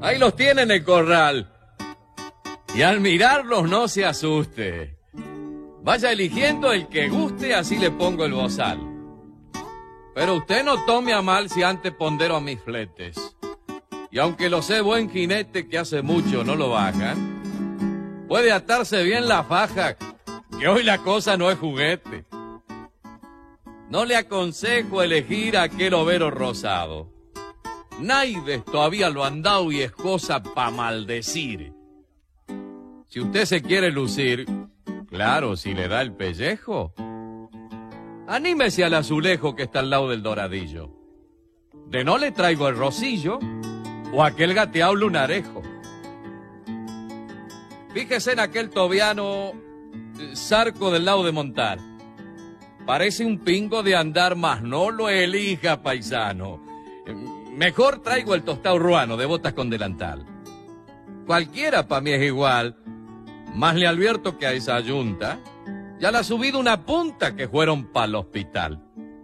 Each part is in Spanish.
Ahí los tiene en el corral. Y al mirarlos no se asuste. Vaya eligiendo el que guste, así le pongo el bozal. Pero usted no tome a mal si antes pondero a mis fletes. Y aunque lo sé buen jinete que hace mucho no lo bajan, puede atarse bien la faja, que hoy la cosa no es juguete. No le aconsejo elegir aquel overo rosado. Naides todavía lo han dado y es cosa pa' maldecir. Si usted se quiere lucir, claro, si le da el pellejo, anímese al azulejo que está al lado del doradillo. De no le traigo el rosillo o aquel gateado lunarejo. Fíjese en aquel tobiano zarco del lado de montar. Parece un pingo de andar, mas no lo elija, paisano. Mejor traigo el tostado ruano de botas con delantal. Cualquiera pa' mí es igual, mas le advierto que a esa yunta ya le ha subido una punta que fueron pa'l hospital.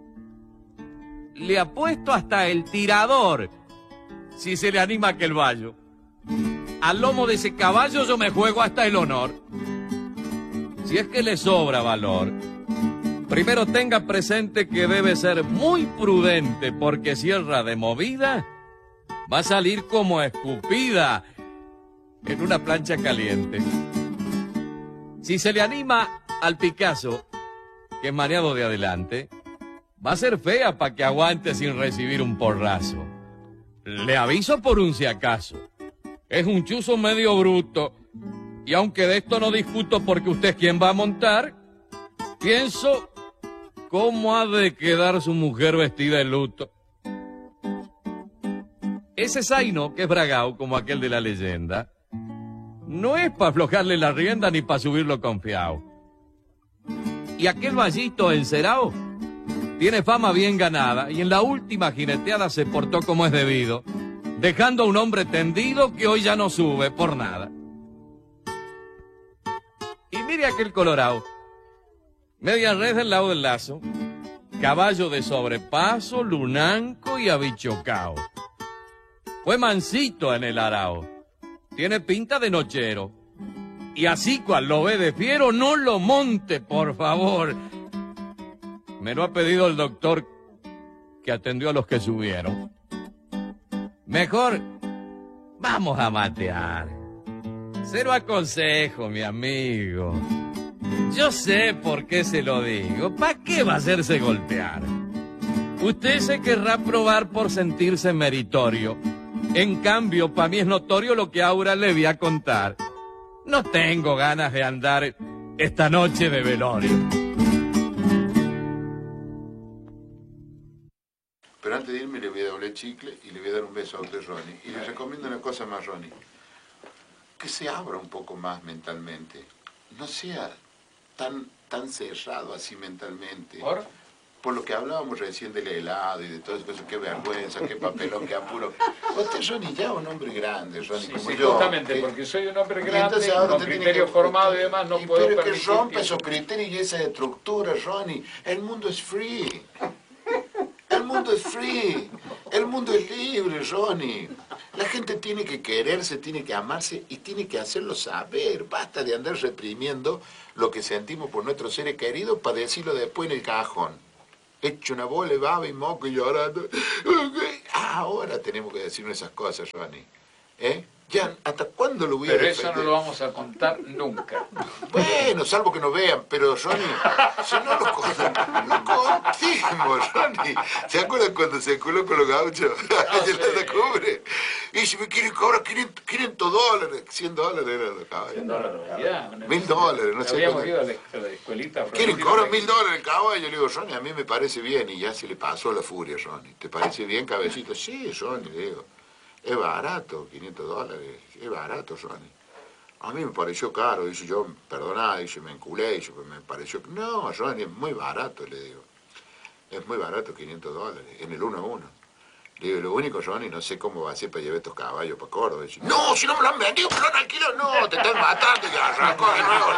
Le apuesto hasta el tirador, si se le anima aquel vallo. Al lomo de ese caballo yo me juego hasta el honor. Si es que le sobra valor, primero tenga presente que debe ser muy prudente, porque sierra de movida va a salir como escupida en una plancha caliente. Si se le anima al Picasso, que es maneado de adelante, va a ser fea para que aguante sin recibir un porrazo. Le aviso por un si acaso. Es un chuzo medio bruto, y aunque de esto no discuto porque usted es quien va a montar, pienso cómo ha de quedar su mujer vestida de luto. Ese zaino, que es bragao como aquel de la leyenda, no es para aflojarle la rienda ni para subirlo confiado. Y aquel vallito encerado tiene fama bien ganada y en la última jineteada se portó como es debido, dejando a un hombre tendido que hoy ya no sube por nada. Y mire aquel colorado, media red del lado del lazo, caballo de sobrepaso, lunanco y abichocao. Fue mansito en el arao. Tiene pinta de nochero. Y así cual lo ve de fiero, no lo monte, por favor. Me lo ha pedido el doctor que atendió a los que subieron. Mejor, vamos a matear. Se lo aconsejo, mi amigo. Yo sé por qué se lo digo. ¿Para qué va a hacerse golpear? Usted se querrá probar por sentirse meritorio. En cambio, para mí es notorio lo que Aura le voy a contar. No tengo ganas de andar esta noche de velorio. Pero antes de irme le voy a doler chicle y le voy a dar un beso a usted, Ronnie. Y le recomiendo una cosa más, Ronnie. Que se abra un poco más mentalmente. No sea tan cerrado así mentalmente. ¿Por? Por lo que hablábamos recién del helado y de todo eso, qué vergüenza, qué papelón, qué apuro. Usted, Ronnie, ya un hombre grande, Ronnie, Sí, como sí, yo. justamente, porque soy un hombre grande, entonces ahora con criterio formado y demás, no puedo pero permitir... que rompa esos criterios y esa estructura, Ronnie. El mundo es free. El mundo es free. El mundo es libre, Ronnie. La gente tiene que quererse, tiene que amarse y tiene que hacerlo saber. Basta de andar reprimiendo lo que sentimos por nuestros seres queridos para decirlo después en el cajón. Hecho una bola de baba y moco y llorando. Ahora tenemos que decirnos esas cosas, Ronnie. ¿Eh? Ya, ¿hasta cuándo lo voy a defender? Pero eso no lo vamos a contar nunca. Bueno, salvo que nos vean, pero Ronnie, si no lo contemos, Ronnie. ¿Se acuerdan cuando se culó con los gauchos? Se la cubre. Y si me quieren cobrar $500, $100 eran los caballos. $100, ya. $1000, no sé. Habíamos ido a la escuelita. ¿Quieren cobrar $1000 el caballo? Le digo, Ronnie, a mí me parece bien. Y ya se le pasó la furia, Ronnie. ¿Te parece bien, cabecito? Sí, Ronnie, le digo. Es barato, $500, es barato, Ronnie. A mí me pareció caro, dice yo, perdoná, dice, me enculé, dice, me pareció... No, Ronnie, es muy barato, le digo. Es muy barato, $500, en el 1 a 1. Le digo, lo único, Ronnie, no sé cómo va a ser para llevar estos caballos para Córdoba. Dice, no, si no me lo han vendido, me lo han alquilado. No, te están matando y arrancó de nuevo.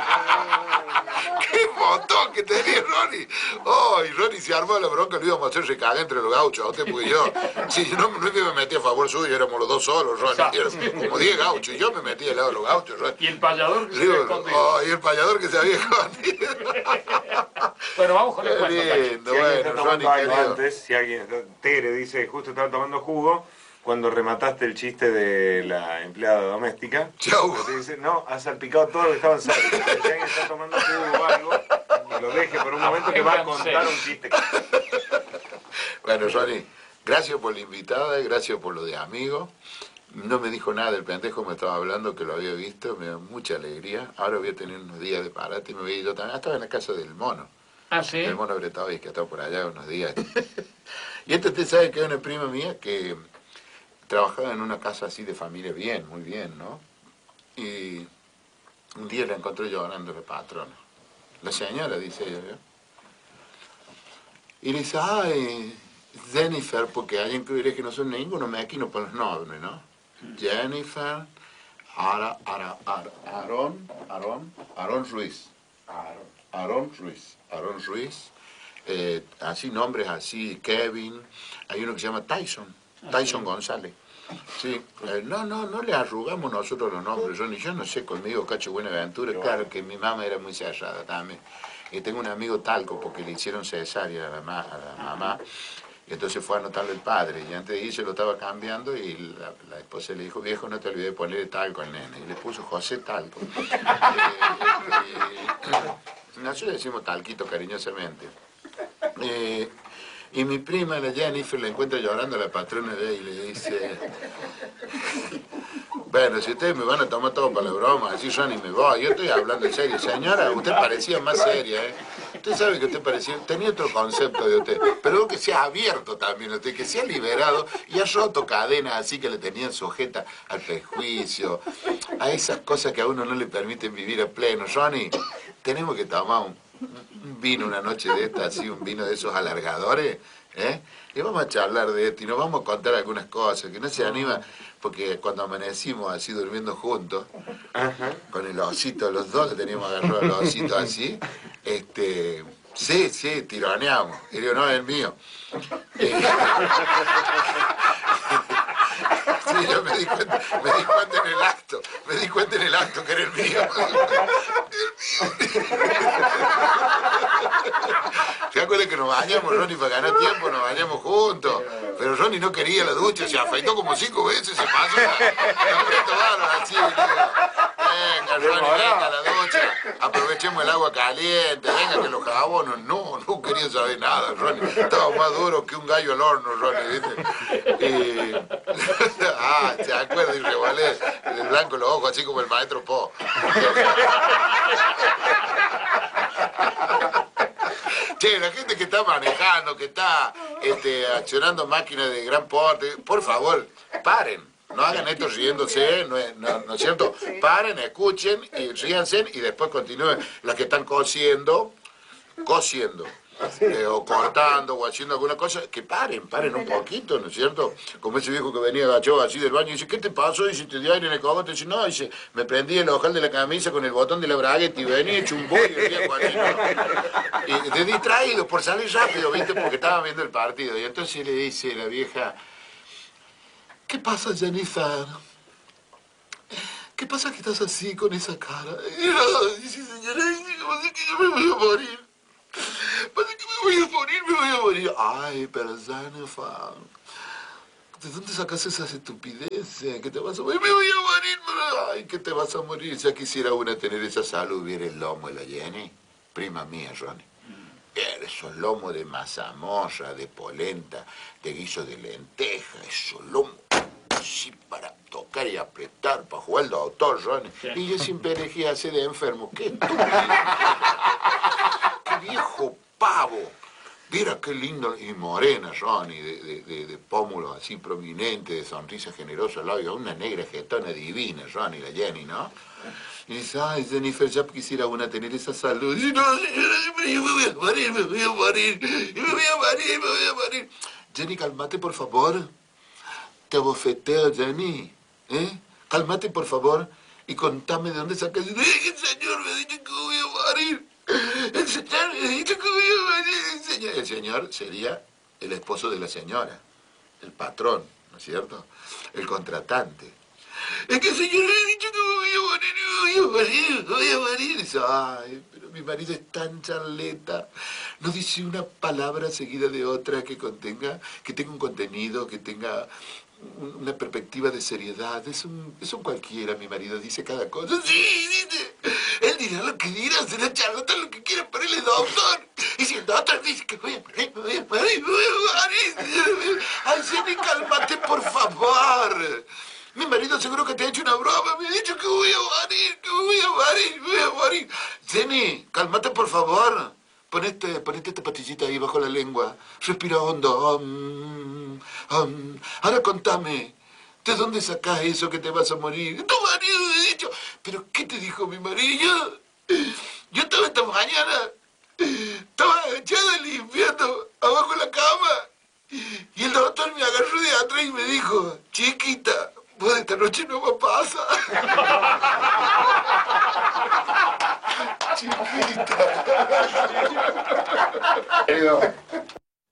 ¡Qué botón que tenía Ronnie! Oh, y Ronnie se armó la bronca, lo íbamos a hacer recagar entre los gauchos, a usted porque yo. Sí, yo no me metí a favor suyo, éramos los dos solos, Ronnie. Éramos como 10 gauchos, y yo me metí al lado de los gauchos, Ronnie. Y el payador que se Digo, había escondido. oh, y el payador que se había escondido. Bueno, vamos con el Qué cuento, Tachi. lindo, Si alguien está bueno, tomando Ronnie, algo querido. antes, si alguien, Tere dice, justo estaba tomando jugo, cuando remataste el chiste de la empleada doméstica, Chau. te dice, no, has salpicado todo lo que estaba en cerca. Si alguien está tomando jugo o algo, que lo deje por un momento que va a contar un chiste. Bueno, Ronnie, gracias por la invitada, gracias por lo de amigo. No me dijo nada, el pendejo me estaba hablando que lo había visto, me da mucha alegría. Ahora voy a tener unos días de parate y me voy a ir yo también. Estaba en la casa del mono. Ah, sí. El mono Bretovis, que ha estado por allá unos días. Y usted sabe que es una prima mía que trabajaba en una casa así de familia bien, muy bien, ¿no? Y un día la encontré llorando la patrona. La señora, dice ella, ¿no? Y le dice, ay, Jennifer, porque alguien que diré que no son ninguno, me aquí no pones nombre, ¿no? Jennifer, Aarón Ruiz. Aarón Ruiz. Así, nombres así, Kevin. Hay uno que se llama Tyson González. Sí, no le arrugamos nosotros los nombres, yo no sé, conmigo Cacho Buenaventura, claro que mi mamá era muy cerrada también. Y tengo un amigo Talco porque le hicieron cesárea a la mamá, y entonces fue a anotarle el padre, y antes de irse lo estaba cambiando y la esposa le dijo, viejo, no te olvides de ponerle Talco al nene, y le puso José Talco. Nosotros le decimos Talquito cariñosamente. Y mi prima, la Jennifer, la encuentra llorando a la patrona de ella y le dice, bueno, si ustedes me van a tomar todo para la broma, así yo ni me voy, yo estoy hablando en serio. Señora, usted parecía más seria, ¿eh? Usted sabe que usted parecía, tenía otro concepto de usted, pero que se ha abierto también usted, que se ha liberado y ha roto cadenas así que le tenían sujeta al prejuicio, a esas cosas que a uno no le permiten vivir a pleno. Ronnie, tenemos que tomar un vino una noche de esta, así, un vino de esos alargadores, ¿eh? Y vamos a charlar de esto y nos vamos a contar algunas cosas, que no se anima, porque cuando amanecimos así durmiendo juntos, con el osito, los dos le teníamos agarrado el osito así, sí, tironeamos. Y digo, no, es el mío. Sí, yo me di cuenta en el acto que era el mío. ¿Se acuerdan que nos bañamos, Ronnie, para ganar tiempo? Nos bañamos juntos. Pero Ronnie no quería la ducha, se afeitó como 5 veces, se pasó la aprieto bárbaro, así. Venga, Ronnie, venga a la ducha, aprovechemos el agua caliente, venga que los jabonos. No quería saber nada, Ronnie. Estaba más duro que un gallo al horno, Ronnie, ¿viste? Se acuerda y revolé el blanco en los ojos, así como el maestro Po. Che, la gente que está manejando, que está accionando máquinas de gran porte, por favor, paren. No hagan esto riéndose, no es cierto. Paren, escuchen y ríanse y después continúen. Las que están cosiendo, o cortando o haciendo alguna cosa, que paren un poquito, ¿no es cierto? Como ese viejo que venía agachado así del baño y dice, ¿qué te pasó? Dice, ¿te dio aire en el cogote? Dice, no, dice, me prendí el ojal de la camisa con el botón de la bragueta y venía hecho un bollo el viejo así, ¿no? Y de distraído por salir rápido, ¿viste? Porque estaban viendo el partido. Y entonces le dice la vieja, ¿qué pasa, Jennifer? ¿Qué pasa que estás así con esa cara? Y no, dice, señora, dice que yo me voy a morir. Pasa que me voy a morir. Ay, pero Jennifer, ¿de dónde sacas esas estupideces? ¿Que te vas a morir? Me voy a morir. Ay, que te vas a morir. Ya quisiera una tener esa salud, viera el lomo de la Jenny. Prima mía, Ronnie. Esos lomos de mazamorra, de polenta, de guiso de lenteja, esos lomos así para tocar y apretar, para jugar al doctor, Ronnie. Sí. Y yo siempre elegía así de enfermo. ¡Qué viejo pavo! Mira qué lindo, y morena, Ronnie, de pómulo así prominente, de sonrisa generosa, labio, una negra jetona divina, Ronnie, la Jenny, ¿no? Y dice, ay, Jennifer, ya quisiera una tener esa salud. Y dice, no, señora, me voy a morir. Jenny, cálmate, por favor. Te abofeteo, Jenny. Cálmate, por favor, y contame de dónde sacas. El señor me ha dicho que voy a morir. El señor me ha dicho que voy a morir. El señor sería el esposo de la señora, el patrón, ¿no es cierto? El contratante. Es que el señor me ha dicho que voy a morir, voy a morir. Dice, ay, pero mi marido es tan charleta. No dice una palabra seguida de otra que tenga un contenido, que tenga una perspectiva de seriedad. Es un cualquiera, mi marido dice cada cosa. Sí, dice. Él dirá lo que dirá, será charlata lo que quiera, pero él es doctor. Y si el doctor dice que voy a morir, voy a morir, voy a morir. Ay, Jenny, cálmate, por favor. Mi marido seguro que te ha hecho una broma. Me ha dicho que voy a morir, que voy a morir, voy a morir. Jenny, cálmate, por favor. Ponete esta pastillita ahí bajo la lengua. Respira hondo. Ahora contame. ¿De dónde sacás eso que te vas a morir? Tu marido me ha dicho. ¿Pero qué te dijo mi marido? Yo estaba esta mañana. Estaba agachada limpiando abajo de la cama. Y el doctor me agarró de atrás y me dijo, chiquita, vos esta noche no me pasa. Chiquita.